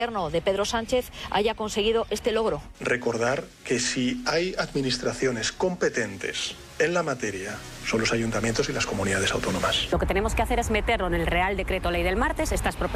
de Pedro Sánchez haya conseguido este logro. Recordar que si hay administraciones competentes en la materia son los ayuntamientos y las comunidades autónomas. Lo que tenemos que hacer es meterlo en el Real Decreto Ley del martes, estas